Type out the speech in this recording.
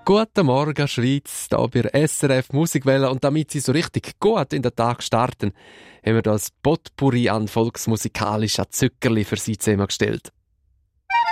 Guten Morgen, Schweiz, hier bei SRF Musikwelle. Und damit Sie so richtig gut in den Tag starten, haben wir das Potpourri an volksmusikalischen Zuckerli für Sie zusammengestellt.